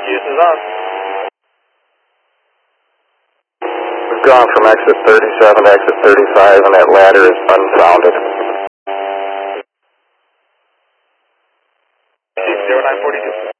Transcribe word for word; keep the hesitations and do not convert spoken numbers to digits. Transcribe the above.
Fuse is on. We've gone from exit thirty-seven to exit thirty-five, and that ladder is unfounded. zero nine forty-two.